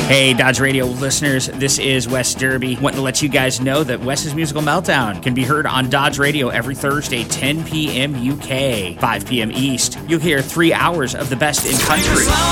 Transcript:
Hey, Dodge Radio listeners, this is Wes Derby. Wanting to let you guys know that Wes's Musical Meltdown can be heard on Dodge Radio every Thursday, 10 p.m. UK, 5 p.m. East. You'll hear 3 hours of the best in country.